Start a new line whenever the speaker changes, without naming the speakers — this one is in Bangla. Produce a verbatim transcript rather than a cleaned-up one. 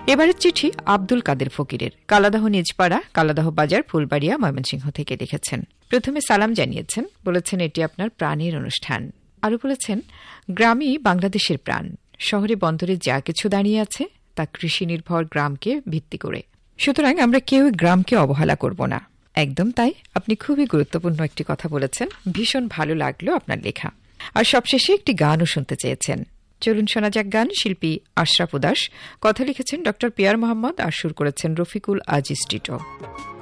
এবারের চিঠি আব্দুল কাদের ফকিরের, কালাদাহ নিজপাড়া, কালাদাহ বাজার, ফুলবাড়িয়া, ময়মনসিংহ থেকে লিখেছেন। প্রথমে সালাম জানিয়েছেন, বলেছেন এটি আপনার প্রাণের অনুষ্ঠান। আরও বলেছেন, গ্রামই বাংলাদেশের প্রাণ। শহরে বন্দরে যা কিছু দাঁড়িয়ে আছে তা কৃষি নির্ভর গ্রামকে ভিত্তি করে। সুতরাং আমরা কেউ গ্রামকে অবহেলা করব না। একদম তাই, আপনি খুবই গুরুত্বপূর্ণ একটি কথা বলেছেন। ভীষণ ভালো লাগলো আপনার লেখা। আর সবশেষে একটি গানও শুনতে চেয়েছেন। চলুন শোনা যাক গান। শিল্পী আশরাফ উদাস, কথা লিখেছেন ড পিয়ার মোহাম্মদ, আর সুর করেছেন রফিকুল আজিজ টিটো।